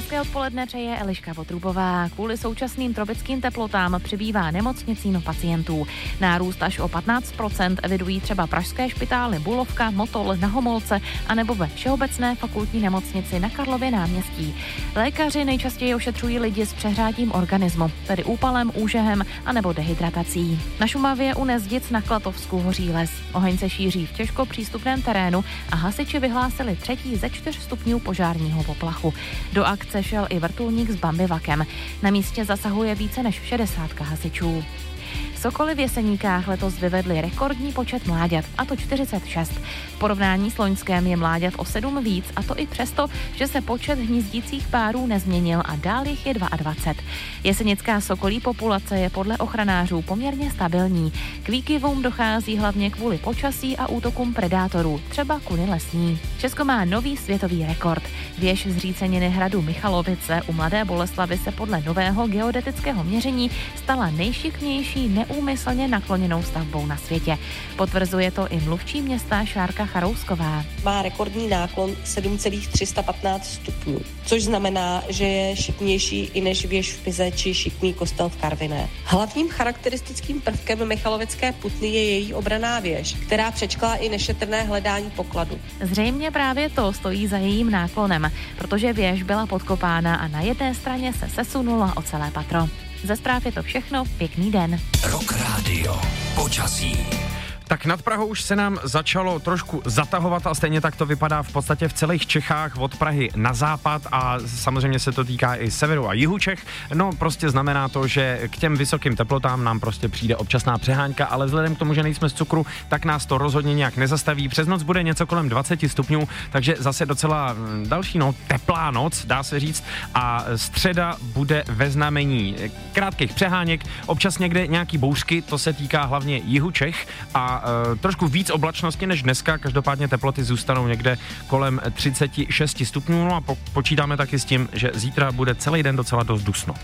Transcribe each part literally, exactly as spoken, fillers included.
Hezké odpoledne přeje Eliška Votrubová. Kvůli současným tropickým teplotám přibývá nemocnicím pacientů. Nárůst až o patnáct procent evidují třeba pražské špitály Bulovka, Motol na Homolce anebo ve Všeobecné fakultní nemocnici na Karlově náměstí. Lékaři nejčastěji ošetřují lidi s přehrátím organismu, tedy úpalem, úžehem anebo dehydratací. Na Šumavě u Nezdic na Klatovsku hoří les. Oheň se šíří v těžko přístupném terénu a hasiči vyhlásili třetí ze čtyř stupňů požárního poplachu. Do akce šel i vrtulník s bambivakem. Na místě zasahuje více než šedesátka hasičů. Sokoly v Jeseníkách letos vyvedli rekordní počet mláďat, a to čtyřicet šest. V porovnání s loňském je mláďat o sedm víc, a to i přesto, že se počet hnízdících párů nezměnil a dál jich je dvacet dva. Jesenická sokolí populace je podle ochranářů poměrně stabilní. K výkyvům dochází hlavně kvůli počasí a útokům predátorů, třeba kuny lesní. Česko má nový světový rekord. Věž zříceniny hradu Michalovice u Mladé Boleslavi se podle nového geodetického měření stala nejšikovnější neúmyslně nakloněnou stavbou na světě. Potvrzuje to i mluvčí města Šárka Charousková. Má rekordní náklon sedm celá tři sta patnáct stupňů, což znamená, že je šikmější i než věž v Pize či šikmý kostel v Karviné. Hlavním charakteristickým prvkem Michalovické putny je její obranná věž, která přečkala i nešetrné hledání pokladu. Zřejmě právě to stojí za jejím náklonem, protože věž byla podkopána a na jedné straně se sesunula o celé patro. Ze zpráv je to všechno, pěkný den. Rock Radio. Počasí. Tak nad Prahou už se nám začalo trošku zatahovat a stejně tak to vypadá v podstatě v celých Čechách od Prahy na západ a samozřejmě se to týká i severu a jihu Čech. No prostě znamená to, že k těm vysokým teplotám nám prostě přijde občasná přehánka, ale vzhledem k tomu, že nejsme z cukru, tak nás to rozhodně nějak nezastaví. Přes noc bude něco kolem dvacet stupňů, takže zase docela další no, teplá noc, dá se říct, a středa bude ve znamení krátkých přeháněk, občas někde nějaký bouřky, to se týká hlavně jihu Čech a Uh, trošku víc oblačnosti než dneska, každopádně teploty zůstanou někde kolem třicet šest stupňů, no a po- počítáme taky s tím, že zítra bude celý den docela dost dusno.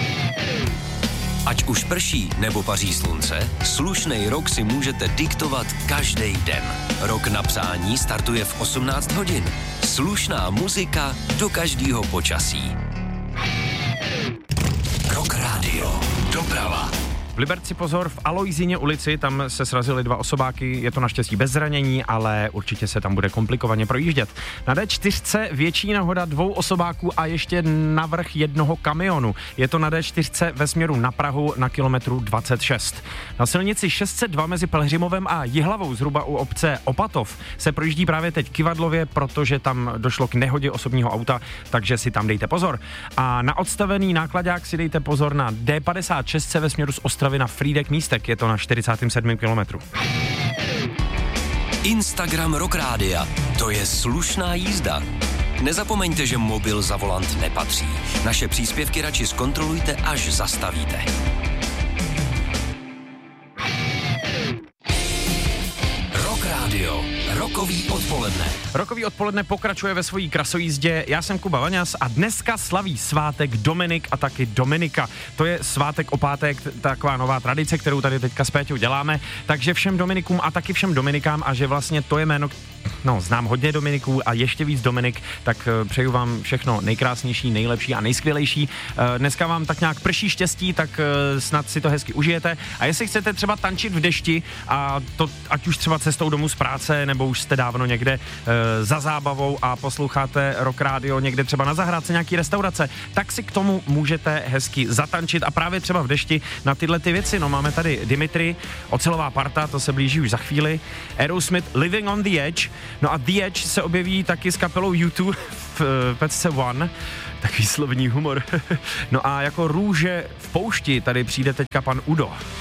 Ať už prší nebo paří slunce, slušnej rok si můžete diktovat každý den. Rok na přání startuje v osmnáct hodin. Slušná muzika do každého počasí. Rock Radio. Doprava. V Liberci pozor, v Alojzině ulici, tam se srazily dva osobáky, je to naštěstí bez zranění, ale určitě se tam bude komplikovaně projíždět. Na D čtyři větší nehoda dvou osobáků a ještě navrch jednoho kamionu. Je to na D čtyři ve směru na Prahu na kilometru dvacet šest. Na silnici šest set dva mezi Pelhřimovem a Jihlavou zhruba u obce Opatov se projíždí právě teď Kyvadlově, protože tam došlo k nehodě osobního auta, takže si tam dejte pozor. A na odstavený nákladák si dejte pozor na D padesát šest ve směru z Ostravy na Frýdek Místek, je to na čtyřicátém sedmém kilometru. Instagram Rock Rádia, to je slušná jízda. Nezapomeňte, že mobil za volant nepatří. Naše příspěvky radši zkontrolujte, až zastavíte. Rock Radio. Rokový odpoledne. Rokový odpoledne pokračuje ve svojí krasojízdě. Já jsem Kuba Vaňas a dneska slaví svátek Dominik a taky Dominika. To je svátek o pátek, taková nová tradice, kterou tady teďka s Péťou děláme. Takže všem Dominikům a taky všem Dominikám, a že vlastně to je jméno, no znám hodně Dominiků a ještě víc Dominik, tak přeju vám všechno nejkrásnější, nejlepší a nejskvělejší. Dneska vám tak nějak prší štěstí, tak snad si to hezky užijete. A jestli chcete třeba tančit v dešti, a to ať už třeba cestou domů z práce, nebo už jste dávno někde e, za zábavou a posloucháte Rock Radio někde třeba na zahrádce nějaký restaurace, tak si k tomu můžete hezky zatančit a právě třeba v dešti na tyhle ty věci. No máme tady Dimitri, Ocelová parta, to se blíží už za chvíli, Aerosmith, Living on the Edge, no a The Edge se objeví taky s kapelou U dva v uh, pecce One, takový slovní humor. No a jako růže v poušti tady přijde teďka pan Udo.